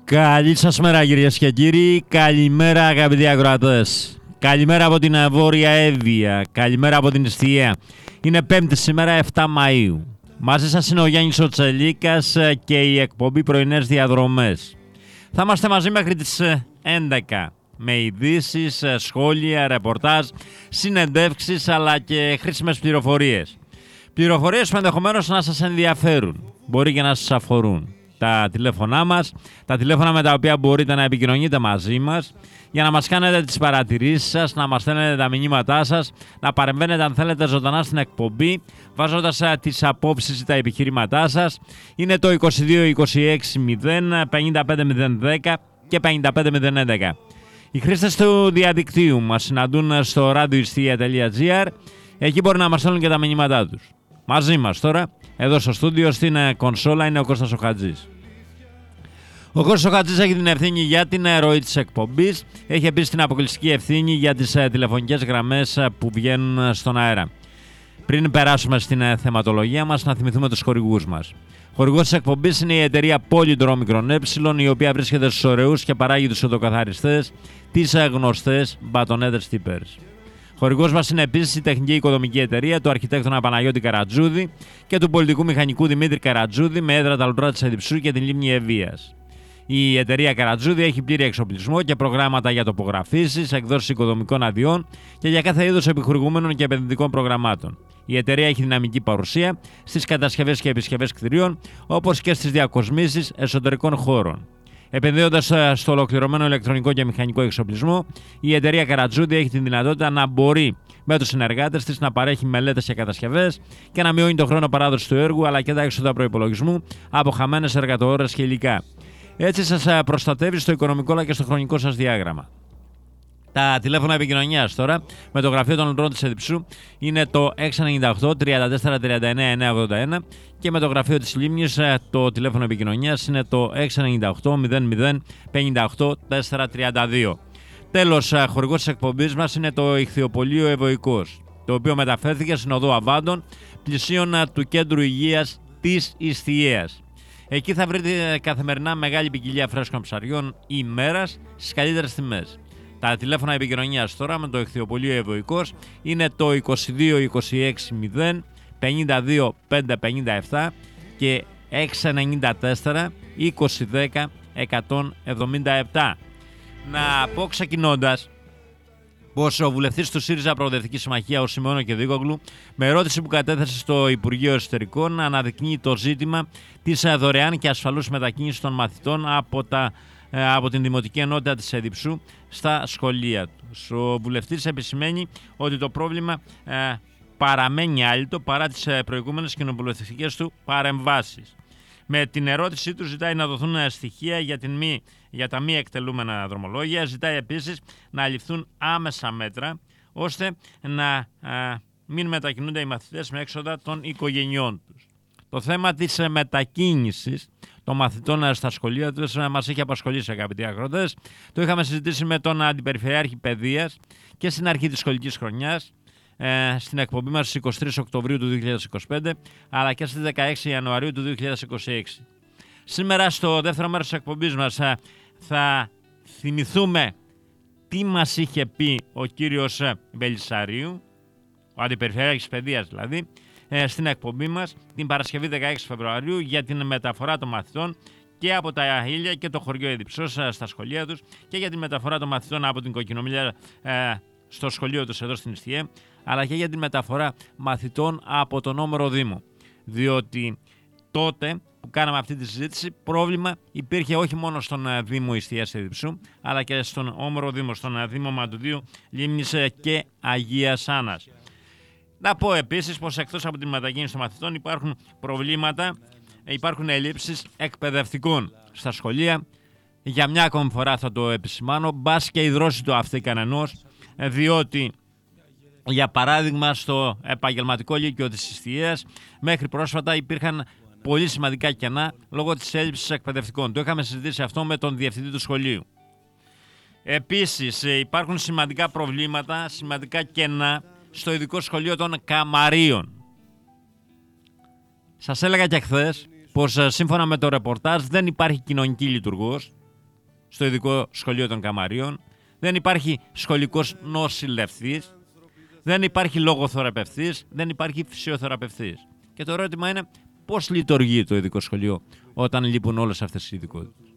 Καλή σας μέρα κυρίες και κύριοι, καλημέρα αγαπητοί ακροατές. Καλημέρα από την Βόρεια Εύβοια, καλημέρα από την Ιστιαία. Είναι Πέμπτη σήμερα 7 Μαΐου. Μαζί σας είναι ο Γιάννης ο Τσελίκας και η εκπομπή Πρωινές Διαδρομές. Θα είμαστε μαζί μέχρι τις 11 με ειδήσεις, σχόλια, ρεπορτάζ, συνεντεύξεις αλλά και χρήσιμες πληροφορίες. Πληροφορίες που ενδεχομένως να σας ενδιαφέρουν, μπορεί και να σας αφορούν. Τα τηλέφωνά μας, τα τηλέφωνα με τα οποία μπορείτε να επικοινωνείτε μαζί μας για να μας κάνετε τις παρατηρήσεις σας, να μας στέλνετε τα μηνύματά σας, να παρεμβαίνετε αν θέλετε ζωντανά στην εκπομπή βάζοντας τις απόψεις ή τα επιχειρήματά σας. Είναι το 22 26 0 55 010 και 55 011. Οι χρήστες του διαδικτύου μας συναντούν στο radioistia.gr. Εκεί μπορεί να μας στέλνουν και τα μηνύματά τους. Μαζί μας τώρα, εδώ στο στούντιο, στην κονσόλα, είναι ο Κώστας ο Χατζής. Ο Κώστας ο Χατζής έχει την ευθύνη για την ροή της εκπομπής. Έχει επίσης την αποκλειστική ευθύνη για τις τηλεφωνικές γραμμές που βγαίνουν στον αέρα. Πριν περάσουμε στην θεματολογία μας, να θυμηθούμε τους χορηγούς μας. Χορηγός της εκπομπής είναι η εταιρεία Polydrom ΜΕ, η οποία βρίσκεται στους ωραίους και παράγει τους οδοκαθαριστές, τις γνωστές μπατονέτες τύπερς. Χορηγός μας είναι επίσης η τεχνική οικοδομική εταιρεία του αρχιτέκτονα Παναγιώτη Καρατζούδη και του πολιτικού μηχανικού Δημήτρη Καρατζούδη με έδρα τα Λουτρά της Εδιψού και την λίμνη Ευβοίας. Η εταιρεία Καρατζούδη έχει πλήρη εξοπλισμό και προγράμματα για τοπογραφήσεις, εκδόσεις οικοδομικών αδειών και για κάθε είδος επιχορηγούμενων και επενδυτικών προγραμμάτων. Η εταιρεία έχει δυναμική παρουσία στις κατασκευές και επισκευές κτηρίων, όπως και στις διακοσμήσεις εσωτερικών χώρων. Επενδύοντας στο ολοκληρωμένο ηλεκτρονικό και μηχανικό εξοπλισμό, η εταιρεία Καρατζούδη έχει τη δυνατότητα να μπορεί με τους συνεργάτες της να παρέχει μελέτες και κατασκευές και να μειώνει τον χρόνο παράδοσης του έργου αλλά και τα έξοδα προϋπολογισμού από χαμένες εργατοώρες και υλικά. Έτσι σας προστατεύει στο οικονομικό αλλά και στο χρονικό σας διάγραμμα. Τα τηλέφωνα επικοινωνίας τώρα με το γραφείο των Λουτρών της Εδιψού είναι το 698 34 39 981 και με το γραφείο της Λίμνης το τηλέφωνο επικοινωνίας είναι το 698 00 58 432. Τέλος, χορηγός της εκπομπής μας είναι το Ιχθυοπωλείο Ευωικός, το οποίο μεταφέρθηκε στην οδό Αβάντων, πλησίων του Κέντρου Υγείας της Ιστιαίας. Εκεί θα βρείτε καθημερινά μεγάλη ποικιλία φρέσκων ψαριών ημέρας στις καλύτερες τιμές. Τα τηλέφωνα επικοινωνίας τώρα με το Ιχθυοπωλείο Ευωικός είναι το 22 26 0 52 557 και 694 2010 177. Να πω ξεκινώντας πως ο βουλευτής του ΣΥΡΙΖΑ Προοδευτική Συμμαχία, ο Σιμεώνο Κεδίκογλου, με ερώτηση που κατέθεσε στο Υπουργείο Εσωτερικών, αναδεικνύει το ζήτημα της δωρεάν και ασφαλούς μετακίνησης των μαθητών από την Δημοτική Ενότητα της Εδιψού στα σχολεία του. Ο βουλευτής επισημαίνει ότι το πρόβλημα παραμένει άλυτο παρά τις προηγούμενες κοινοβουλευτικές του παρεμβάσεις. Με την ερώτησή του ζητάει να δοθούν στοιχεία για τα μη εκτελούμενα δρομολόγια. Ζητάει επίσης να ληφθούν άμεσα μέτρα ώστε να μην μετακινούνται οι μαθητές με έξοδα των οικογενειών τους. Το θέμα της μετακίνησης των μαθητών στα σχολεία τους μας έχει απασχολήσει, αγαπητοί ακροατές. Το είχαμε συζητήσει με τον Αντιπεριφερειάρχη Παιδείας και στην αρχή της σχολικής χρονιάς, στην εκπομπή μας στις 23 Οκτωβρίου του 2025, αλλά και στις 16 Ιανουαρίου του 2026. Σήμερα στο δεύτερο μέρος της εκπομπής μας θα θυμηθούμε τι μας είχε πει ο κύριος Μπελισσαρίου, ο Αντιπεριφερειάρχης Παιδείας δηλαδή, στην εκπομπή μας την Παρασκευή 16 Φεβρουαρίου για την μεταφορά των μαθητών και από τα Ήλια και το χωριό Εδιψός στα σχολεία τους και για την μεταφορά των μαθητών από την Κοκκινομήλια στο σχολείο τους εδώ στην Ιστιαία, αλλά και για την μεταφορά μαθητών από τον Όμορο Δήμο. Διότι τότε που κάναμε αυτή τη συζήτηση, πρόβλημα υπήρχε όχι μόνο στον Δήμο Ιστιαίας Εδιψού, αλλά και στον Όμορο Δήμο, στον Δήμο Μαντουδίου, Λίμνης και Αγίας Άννας. Να πω επίσης πως εκτός από την μετακίνηση των μαθητών υπάρχουν προβλήματα, υπάρχουν ελλείψεις εκπαιδευτικών στα σχολεία. Για μια ακόμη φορά θα το επισημάνω, μπας και υδρώσει το αυτή κανενός, διότι για παράδειγμα στο επαγγελματικό λύκειο της Ιστιαίας μέχρι πρόσφατα υπήρχαν πολύ σημαντικά κενά λόγω της έλλειψης εκπαιδευτικών. Το είχαμε συζητήσει αυτό με τον διευθυντή του σχολείου. Επίσης υπάρχουν σημαντικά προβλήματα, σημαντικά κενά στο ειδικό σχολείο των Καμαρίων. Σας έλεγα και χθες πως σύμφωνα με το ρεπορτάζ δεν υπάρχει κοινωνική λειτουργός στο ειδικό σχολείο των Καμαρίων, δεν υπάρχει σχολικός νοσηλευτής, δεν υπάρχει λογοθεραπευτής, δεν υπάρχει φυσιοθεραπευτής. Και το ερώτημα είναι πώς λειτουργεί το ειδικό σχολείο όταν λείπουν όλες αυτές οι ειδικότητες.